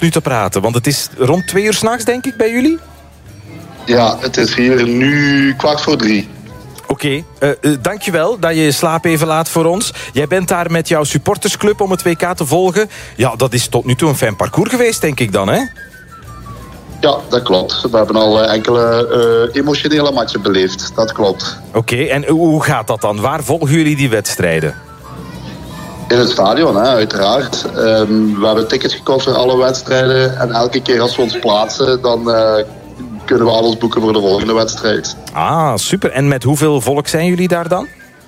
nu te praten? Want het is rond 2 uur 's nachts, denk ik, bij jullie? Ja, het is hier nu 2:15. Oké, dankjewel dat je slaap even laat voor ons. Jij bent daar met jouw supportersclub om het WK te volgen. Ja, dat is tot nu toe een fijn parcours geweest, denk ik dan, hè? Ja, dat klopt. We hebben al enkele emotionele matchen beleefd. Dat klopt. Oké, en hoe gaat dat dan? Waar volgen jullie die wedstrijden? In het stadion, hè, uiteraard. We hebben tickets gekocht voor alle wedstrijden. En elke keer als we ons plaatsen, dan kunnen we alles boeken voor de volgende wedstrijd. Ah, super. En met hoeveel volk zijn jullie daar dan?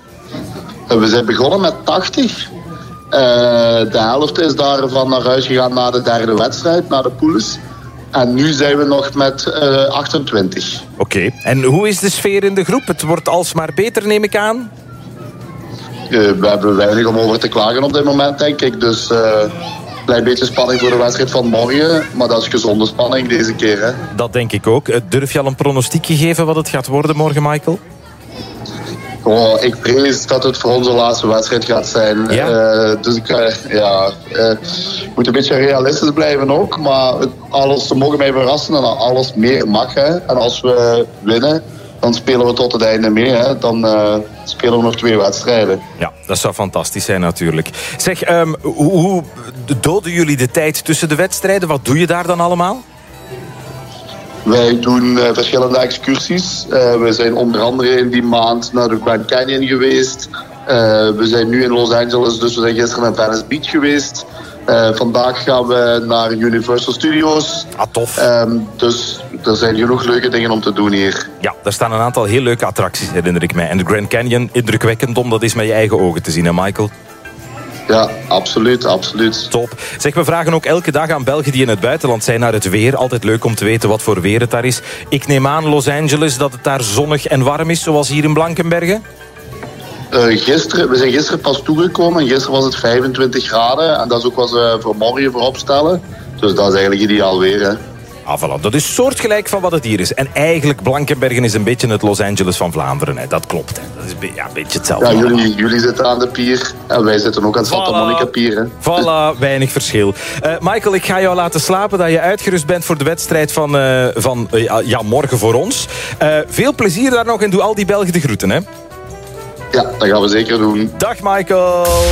We zijn begonnen met 80. De helft is daarvan naar huis gegaan na de derde wedstrijd, na de poules. En nu zijn we nog met 28. Oké. En hoe is de sfeer in de groep? Het wordt alsmaar beter, neem ik aan. We hebben weinig om over te klagen op dit moment, denk ik. Dus een klein beetje spanning voor de wedstrijd van morgen. Maar dat is gezonde spanning deze keer, hè. Dat denk ik ook. Durf je al een pronostiek geven wat het gaat worden morgen, Michael? Oh, ik vrees dat het voor onze laatste wedstrijd gaat zijn. Ja? Dus ik moet een beetje realistisch blijven ook. Maar ze mogen mij verrassen en alles meer mag. Hè. En als we winnen, dan spelen we tot het einde mee. Hè. Dan spelen we nog 2 wedstrijden. Ja, dat zou fantastisch zijn natuurlijk. Zeg, hoe doden jullie de tijd tussen de wedstrijden? Wat doe je daar dan allemaal? Wij doen verschillende excursies. We zijn onder andere in die maand naar de Grand Canyon geweest. We zijn nu in Los Angeles, dus we zijn gisteren naar Venice Beach geweest. Vandaag gaan we naar Universal Studios. Ah, tof. Dus er zijn genoeg leuke dingen om te doen hier. Ja, er staan een aantal heel leuke attracties, herinner ik mij. En de Grand Canyon, indrukwekkend om dat is met je eigen ogen te zien, hè Michael? Ja, absoluut, absoluut. Top. Zeg, we vragen ook elke dag aan Belgen die in het buitenland zijn naar het weer. Altijd leuk om te weten wat voor weer het daar is. Ik neem aan, Los Angeles, dat het daar zonnig en warm is, zoals hier in Blankenberge? We zijn gisteren pas toegekomen en gisteren was het 25 graden. En dat is ook wat ze voor morgen voorop stellen. Dus dat is eigenlijk ideaal weer, hè. Ah, voilà. Dat is soortgelijk van wat het hier is. En eigenlijk, Blankenbergen is een beetje het Los Angeles van Vlaanderen. Hè. Dat klopt. Hè. Dat is een beetje hetzelfde. Ja, jullie zitten aan de pier en wij zitten ook aan het Santa Monica pier. Hè. Voilà, weinig verschil. Michael, ik ga jou laten slapen, dat je uitgerust bent voor de wedstrijd van morgen voor ons. Veel plezier daar nog en doe al die Belgen de groeten, hè. Ja, dat gaan we zeker doen. Dag, Michael.